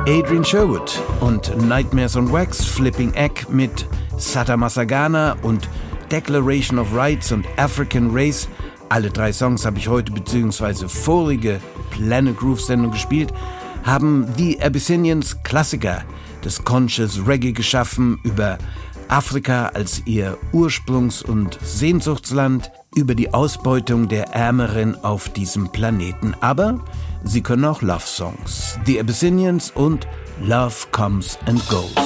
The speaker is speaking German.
Adrian Sherwood und Nightmares on Wax, Flipping Egg mit Sata Masagana und Declaration of Rights und African Race. Alle 3 Songs habe ich heute bzw. vorige Planet Groove Sendung gespielt, haben The Abyssinians Klassiker des Conscious Reggae geschaffen über Afrika als ihr Ursprungs- und Sehnsuchtsland, über die Ausbeutung der Ärmeren auf diesem Planeten. Aber sie können auch Love-Songs. The Abyssinians und Love Comes and Goes.